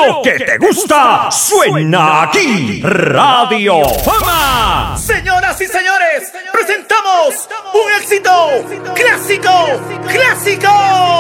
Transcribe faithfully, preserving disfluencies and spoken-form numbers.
Lo que te gusta suena aquí. Radio Fama. Señoras y señores, presentamos un éxito clásico, clásico.